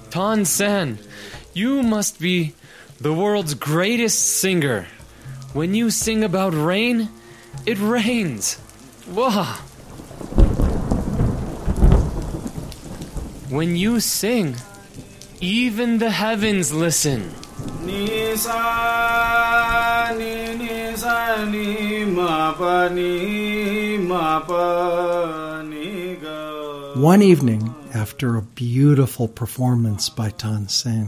Tan Sen, you must be the world's greatest singer. When you sing about rain, it rains. Wah! When you sing, even the heavens listen. One evening, after a beautiful performance by Tan Sen,